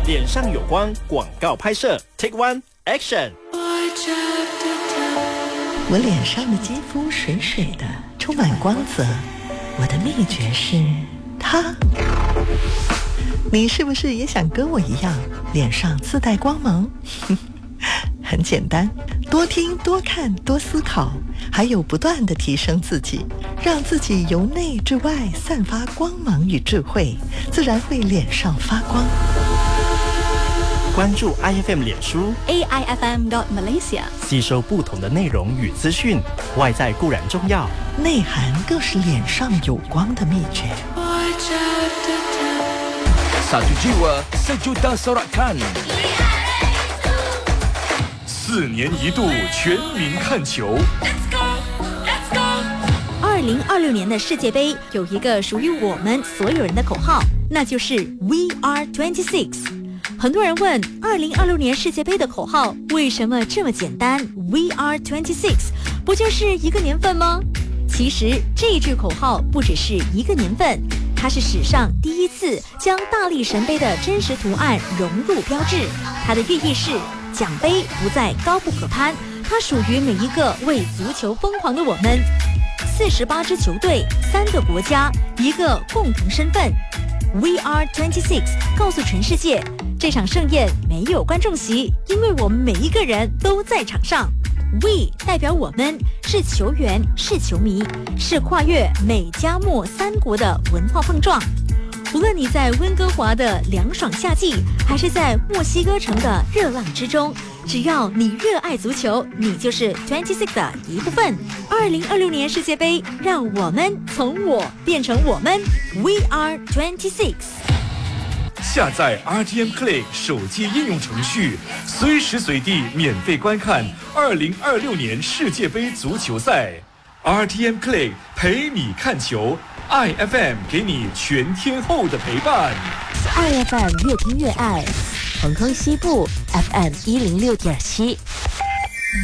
脸上有光广告拍摄 Take One Action。 我脸上的肌肤水水的，充满光泽。我的秘诀是它。你是不是也想跟我一样，脸上自带光芒？很简单，多听多看多思考，还有不断地提升自己，让自己由内至外散发光芒与智慧，自然会脸上发光。 关注 IFM 脸书 AIFM.Malaysia， 吸收不同的内容与资讯，外在固然重要， 内涵更是脸上有光的秘诀。 Satu jiwa, sejuta sorakan。 4年一度全民看球。 2026年的世界杯有一个属于我们所有人的口号，那就是 We are 26。很多人问2026年世界杯的口号为什么这么简单 We are 26， 不就是一个年份吗？其实这句口号不只是一个年份，它是史上第一次将大力神杯的真实图案融入标志。它的寓意是奖杯不再高不可攀，它属于每一个为足球疯狂的我们。48支球队，3个国家，一个共同身份。We are 26， 告诉全世界，这场盛宴没有观众席，因为我们每一个人都在场上。We 代表我们，是球员，是球迷，是跨越美加墨3国的文化碰撞。无论你在温哥华的凉爽夏季，还是在墨西哥城的热浪之中，只要你热爱足球，你就是26的一部分。2026年世界杯，让我们从我变成我们 We are 26。 下载 RTM Play 手机应用程序，随时随地免费观看2026年世界杯足球赛。RTM Play 陪你看球，IFM 给你全天候的陪伴。 IFM 越听越爱，恒通西部 FM106.7。